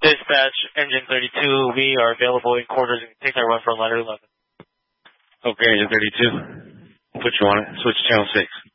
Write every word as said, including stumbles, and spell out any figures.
Dispatch, Engine thirty-two, we are available in quarters and take that run from ladder eleven. Okay, Engine thirty-two. Put you on it. Switch channel six.